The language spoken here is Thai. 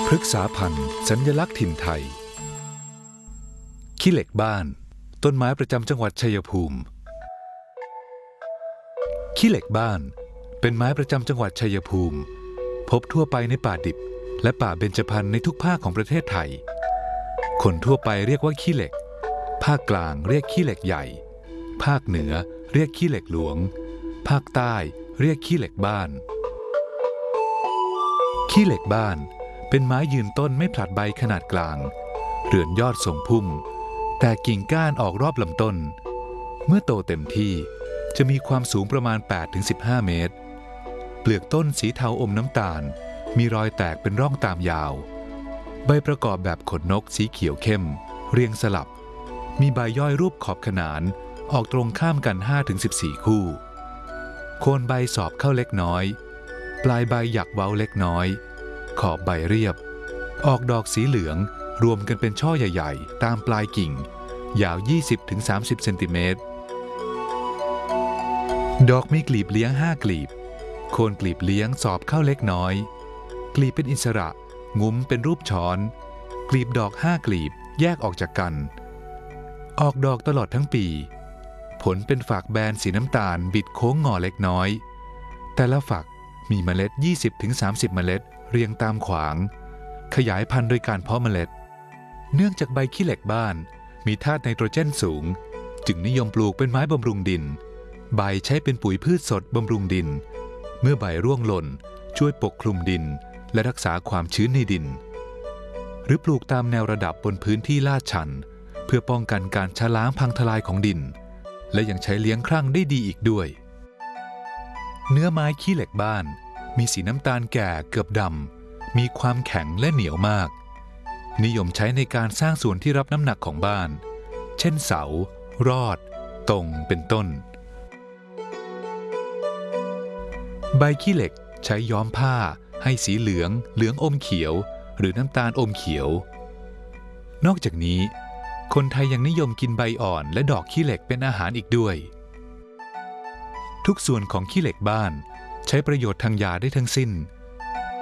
พฤกษาพันธุ์สัญลักษณ์ถิ่นไทยขี้เหล็กบ้านต้นไม้ประจำจังหวัดชัยภูมิขี้เหล็กบ้านเป็นไม้ประจำจังหวัดชัยภูมิพบทั่วไปในป่าดิบและป่าเบญจพรรณในทุกภาคของประเทศไทยคนทั่วไปเรียกว่าขี้เหล็กภาคกลางเรียกขี้เหล็กใหญ่ภาคเหนือเรียกขี้เหล็กหลวงภาคใต้เรียกขี้เหล็กบ้านขี้เหล็กบ้านเป็นไม้ยืนต้นไม่ผลัดใบขนาดกลางเรือนยอดทรงพุ่มแต่กิ่งก้านออกรอบลำต้นเมื่อโตเต็มที่จะมีความสูงประมาณ 8-15 เมตรเปลือกต้นสีเทาอมน้ำตาลมีรอยแตกเป็นร่องตามยาวใบประกอบแบบขนนกสีเขียวเข้มเรียงสลับมีใบย่อยรูปขอบขนานออกตรงข้ามกัน 5-14 คู่โคนใบสอบเข้าเล็กน้อยปลายใบหยักเว้าเล็กน้อยขอบใบเรียบออกดอกสีเหลืองรวมกันเป็นช่อใหญ่ๆตามปลายกิ่งยาว 20-30 เซนติเมตรดอกมีกลีบเลี้ยง5กลีบโคนกลีบเลี้ยงสอบเข้าเล็กน้อยกลีบเป็นอิสระงุ้มเป็นรูปช้อนกลีบดอก5กลีบแยกออกจากกันออกดอกตลอดทั้งปีผลเป็นฝักแบนสีน้ำตาลบิดโค้งงอเล็กน้อยแต่ละฝักมีเมล็ด 20-30 เมล็ดเรียงตามขวางขยายพันธุ์โดยการเพาะเมล็ดเนื่องจากใบขี้เหล็กบ้านมีธาตุไนโตรเจนสูงจึงนิยมปลูกเป็นไม้บำรุงดินใบใช้เป็นปุ๋ยพืชสดบำรุงดินเมื่อใบร่วงหล่นช่วยปกคลุมดินและรักษาความชื้นในดินหรือปลูกตามแนวระดับบนพื้นที่ลาดชันเพื่อป้องกันการชะล้างพังทลายของดินและยังใช้เลี้ยงครั่งได้ดีอีกด้วยเนื้อไม้ขี้เหล็กบ้านมีสีน้ำตาลแก่เกือบดำมีความแข็งและเหนียวมากนิยมใช้ในการสร้างส่วนที่รับน้ำหนักของบ้านเช่นเสารอดตรงเป็นต้นใบขี้เหล็กใช้ย้อมผ้าให้สีเหลืองอมเขียวหรือน้ำตาลอมเขียวนอกจากนี้คนไทยยังนิยมกินใบอ่อนและดอกขี้เหล็กเป็นอาหารอีกด้วยทุกส่วนของขี้เหล็กบ้านใช้ประโยชน์ทางยาได้ทั้งสิ้น